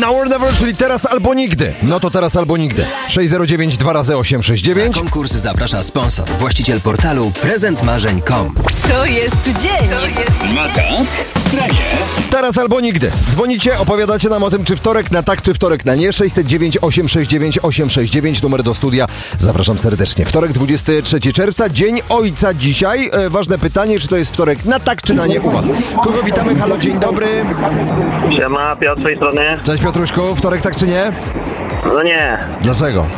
Now or never, czyli teraz albo nigdy. No to teraz albo nigdy. 609 2 razy 869. Na konkurs zaprasza sponsor, właściciel portalu prezentmarzeń.com. To jest dzień. Na tak, na nie. Teraz albo nigdy. Dzwonicie, opowiadacie nam o tym, czy wtorek na tak, czy wtorek na nie. 609 869 869, numer do studia. Zapraszam serdecznie. Wtorek, 23 czerwca, Dzień Ojca dzisiaj. Ważne pytanie, czy to jest wtorek na tak, czy na nie u was. Kogo witamy? Halo, dzień dobry. Siema, Piotr z tej strony. Cześć Piotruszku, wtorek tak czy nie? No nie. Dlaczego?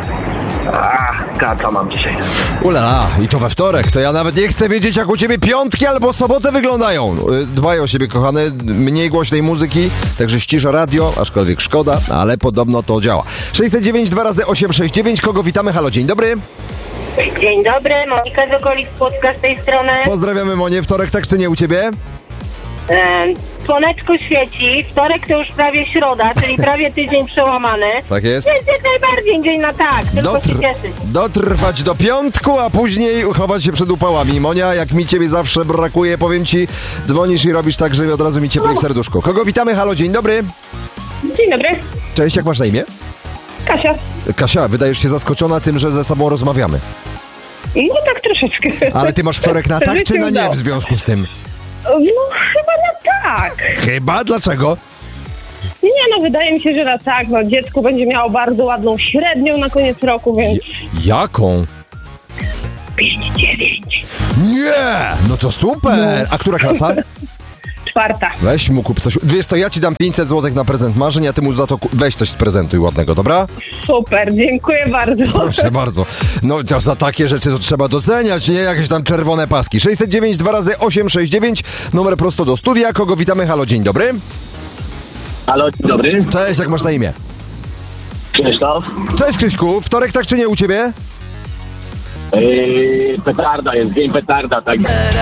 Kaca mam dzisiaj. Ulala, i to we wtorek. To ja nawet nie chcę wiedzieć, jak u ciebie piątki albo soboty wyglądają. Dbaj o siebie, kochany, mniej głośnej muzyki, także ściszę radio, aczkolwiek szkoda, ale podobno to działa. 609 2 razy 869, kogo witamy? Halo, dzień dobry. Dzień dobry, Monika z okolic Płocka z tej strony. Pozdrawiamy Monię, wtorek tak czy nie u ciebie? Słoneczko świeci, wtorek to już prawie środa, czyli prawie tydzień przełamany. Tak jest. Jest jak najbardziej dzień na tak, tylko się cieszyć. Dotrwać do piątku, a później chować się przed upałami. Monia, jak mi ciebie zawsze brakuje, powiem ci, dzwonisz i robisz tak, że od razu mi cieplej w serduszku. Kogo witamy? Halo, dzień dobry. Dzień dobry, Cześć, jak masz na imię? Kasia. Kasia, wydajesz się zaskoczona tym, że ze sobą rozmawiamy. No tak troszeczkę. Ale ty masz wtorek na tak czy na nie w związku z tym? No chyba na tak. Chyba? Dlaczego? Nie no, wydaje mi się, że na tak. No dziecko będzie miało bardzo ładną średnią na koniec roku, więc... Jaką? 5-9. Nie! No to super! A która klasa? 4. Weź mu kup coś. Wiesz co, ja ci dam 500 zł na prezent marzeń, a ty mu za to weź coś z prezentu ładnego, dobra? Super, dziękuję bardzo. Proszę bardzo. No to za takie rzeczy to trzeba doceniać, nie? Jakieś tam czerwone paski. 609 2 razy 869, numer prosto do studia. Kogo witamy? Halo, dzień dobry. Halo, dzień dobry. Cześć, jak masz na imię? Krzysztof. Cześć Krzyśku, wtorek tak czy nie u ciebie? Petarda jest, dzień petarda, tak.